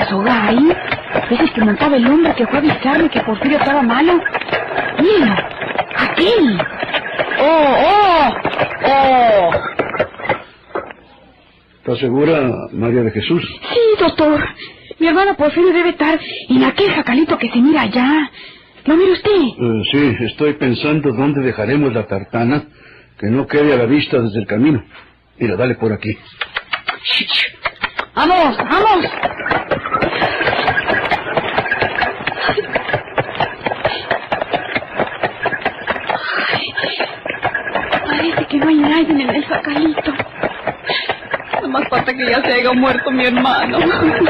soga ahí? ¿Es el que montaba el hombre que fue a avisarme que Porfirio estaba malo? ¡Mira! ¡Aquí! ¡Oh! ¿Estás segura, María de Jesús? Sí, doctor. Mi hermano Porfirio debe estar en aquel jacalito que se mira allá. ¿Lo mira usted? Sí, estoy pensando dónde dejaremos la tartana que no quede a la vista desde el camino. Mira, dale por aquí. ¡Vamos! Parece que no hay nadie en el jacalito. No más falta que ya se haya muerto mi hermano.